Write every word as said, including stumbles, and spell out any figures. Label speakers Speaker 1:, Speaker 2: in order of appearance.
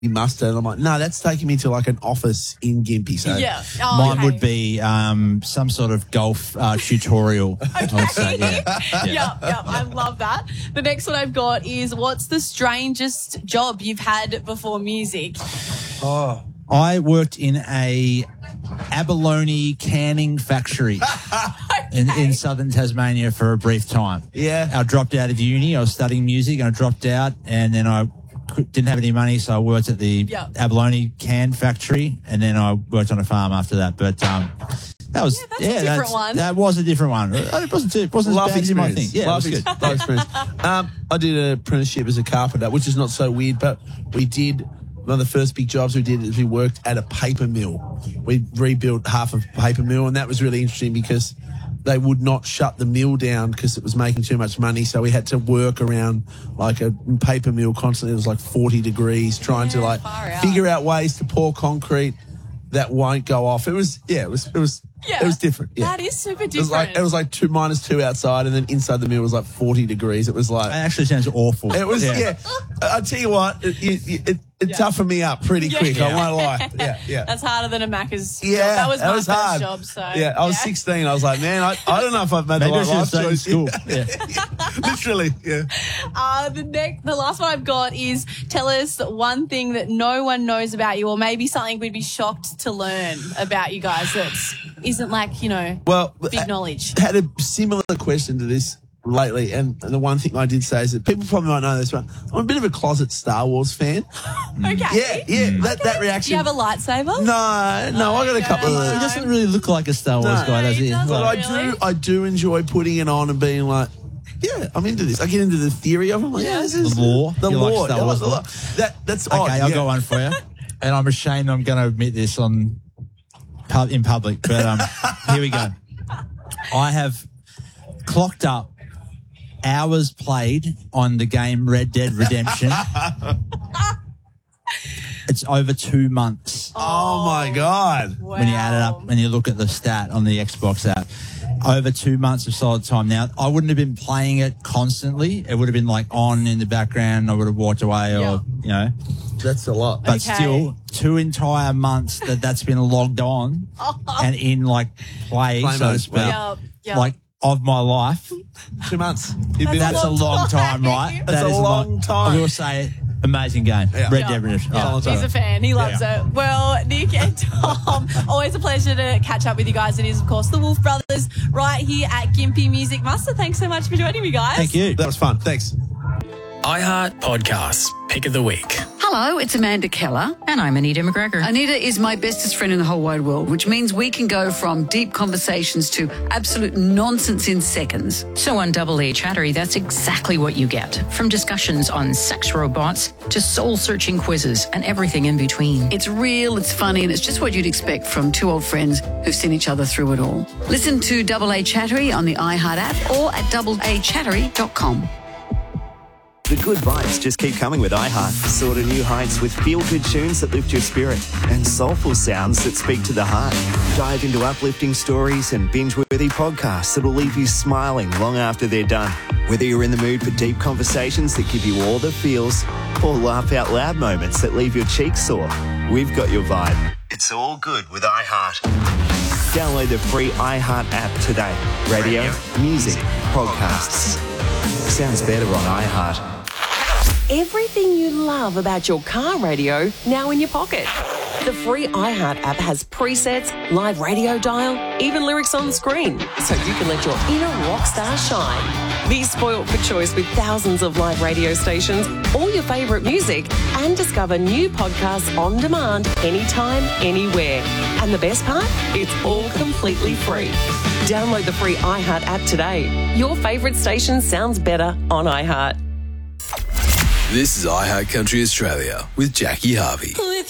Speaker 1: mustard. And I'm like, no, that's taking me to like an office in Gympie. So
Speaker 2: Yeah. Oh,
Speaker 3: Mine
Speaker 2: okay.
Speaker 3: would be um, some sort of golf uh, tutorial. I would say, yeah.
Speaker 2: Yeah. yeah, yeah, I love that. The next one I've got is, what's the strangest job you've had before music?
Speaker 1: Oh,
Speaker 3: I worked in a abalone canning factory in, in southern Tasmania for a brief time.
Speaker 1: Yeah.
Speaker 3: I dropped out of uni. I was studying music and I dropped out, and then I didn't have any money, so I worked at the
Speaker 2: Yeah.
Speaker 3: abalone can factory, and then I worked on a farm after that. But um, that was
Speaker 2: Yeah, that's a different
Speaker 3: that's-
Speaker 2: one.
Speaker 3: That was a different one. It wasn't too, it wasn't
Speaker 1: love
Speaker 3: as bad as you might
Speaker 1: experience.
Speaker 3: think. Yeah,
Speaker 1: love
Speaker 3: it was
Speaker 1: ex-
Speaker 3: good.
Speaker 1: love experience. Um, I did an apprenticeship as a carpenter, which is not so weird, but we did. One of the first big jobs we did is we worked at a paper mill. We rebuilt half of a paper mill, and that was really interesting because they would not shut the mill down because it was making too much money. So we had to work around like a paper mill constantly. It was like forty degrees, trying to
Speaker 2: Yeah,
Speaker 1: like
Speaker 2: far out.
Speaker 1: figure out ways to pour concrete that won't go off. It was, yeah, it was, it was,
Speaker 2: Yeah.
Speaker 1: it was different. Yeah.
Speaker 2: That is super different.
Speaker 1: It was like it was like two minus two outside, and then inside the mill was like forty degrees. It was like
Speaker 3: That actually sounds awful.
Speaker 1: it was yeah. I tell you what, it, it, it, it
Speaker 2: Yeah.
Speaker 1: toughened me up pretty
Speaker 2: Yeah.
Speaker 1: quick. I
Speaker 2: Yeah.
Speaker 1: won't lie. Yeah, yeah.
Speaker 2: That's harder than a Macca's job.
Speaker 1: Yeah,
Speaker 2: That was my
Speaker 1: was
Speaker 2: first
Speaker 1: hard.
Speaker 2: job. So
Speaker 1: yeah, I was sixteen. I was like, man, I, I don't know if I've made
Speaker 3: Maybe
Speaker 1: the
Speaker 3: I
Speaker 1: right
Speaker 3: should have
Speaker 1: life
Speaker 3: stayed in
Speaker 1: choice.
Speaker 3: school. Yeah.
Speaker 1: Literally, yeah.
Speaker 2: Uh, the next, the last one I've got is, tell us one thing that no one knows about you, or maybe something we'd be shocked to learn about you guys that isn't like, you know,
Speaker 1: Well,
Speaker 2: big knowledge.
Speaker 1: I had a similar question to this lately, and, and the one thing I did say is that people probably might know this one. I'm a bit of a closet Star Wars fan.
Speaker 2: Okay.
Speaker 1: Yeah, yeah. That that
Speaker 2: Do
Speaker 1: reaction.
Speaker 2: you have a lightsaber?
Speaker 1: no, no, I got a couple
Speaker 2: Okay.
Speaker 1: of.
Speaker 3: He doesn't really look like a Star Wars
Speaker 1: No.
Speaker 3: guy, does
Speaker 2: He
Speaker 3: he?
Speaker 2: doesn't.
Speaker 1: But I
Speaker 2: Really?
Speaker 1: do, I do enjoy putting it on and being like, yeah, I'm into this. I get into the theory of it. I'm like, yeah, this is
Speaker 3: The lore?
Speaker 1: The
Speaker 3: You like
Speaker 1: lore.
Speaker 3: Star
Speaker 1: Yeah, I
Speaker 3: Wars
Speaker 1: like the
Speaker 3: lore?
Speaker 1: lore. That that's
Speaker 3: Okay,
Speaker 1: odd.
Speaker 3: I'll
Speaker 1: yeah.
Speaker 3: go one for you. And I'm ashamed I'm going to admit this on pub, in public, but um, here we go. I have clocked up hours played on the game Red Dead Redemption. It's over two months
Speaker 1: Oh my god.
Speaker 2: Wow.
Speaker 3: when you add it up and you look at the stat on the Xbox app. Over two months of solid time. Now, I wouldn't have been playing it constantly. It would have been like on in the background. I would have walked away,
Speaker 2: Yeah.
Speaker 3: or you know.
Speaker 1: That's a lot.
Speaker 3: But
Speaker 2: Okay.
Speaker 3: still, two entire months that that's been logged on and in like play,
Speaker 1: Play
Speaker 3: so
Speaker 1: mode,
Speaker 3: to speak,
Speaker 2: Yeah, yeah.
Speaker 3: like of my life.
Speaker 1: Two months. You've been
Speaker 3: That's a long time, right?
Speaker 1: That's
Speaker 3: That
Speaker 1: a
Speaker 3: is
Speaker 1: long time.
Speaker 3: I will say, amazing game.
Speaker 1: Yeah.
Speaker 3: Red
Speaker 2: Yeah.
Speaker 3: Dead Redemption.
Speaker 2: Yeah,
Speaker 3: Oh,
Speaker 2: he's a fan. He loves
Speaker 3: Yeah.
Speaker 2: it. Well, Nick and Tom, always a pleasure to catch up with you guys. It is, of course, the Wolf Brothers right here at Gympie Music Muster. Thanks so much for joining me, guys.
Speaker 3: Thank you.
Speaker 1: That was fun. Thanks.
Speaker 4: iHeart Podcasts, Pick of the Week.
Speaker 5: Hello, it's Amanda Keller.
Speaker 6: And I'm Anita McGregor.
Speaker 5: Anita is my bestest friend in the whole wide world, which means we can go from deep conversations to absolute nonsense in seconds.
Speaker 6: So on Double A Chattery, that's exactly what you get. From discussions on sex robots to soul-searching quizzes and everything in between.
Speaker 5: It's real, it's funny, and it's just what you'd expect from two old friends who've seen each other through it all. Listen to Double A Chattery on the iHeart app or at double a chattery dot com.
Speaker 7: The good vibes just keep coming with iHeart. Soar to new heights with feel-good tunes that lift your spirit and soulful sounds that speak to the heart. Dive into uplifting stories and binge-worthy podcasts that will leave you smiling long after they're done. Whether you're in the mood for deep conversations that give you all the feels or laugh-out-loud moments that leave your cheeks sore, we've got your vibe. It's all good with iHeart. Download the free iHeart app today. Radio, music, podcasts. Sounds better on iHeart.
Speaker 8: Everything you love about your car radio now in your pocket. The free iHeart app has presets, live radio dial, even lyrics on screen, so you can let your inner rock star shine. Be spoilt for choice with thousands of live radio stations, all your favourite music, and discover new podcasts on demand anytime, anywhere. And the best part? It's all completely free. Download the free iHeart app today. Your favourite station sounds better on iHeart.
Speaker 9: This is iHeart Country Australia with Jackie Harvey.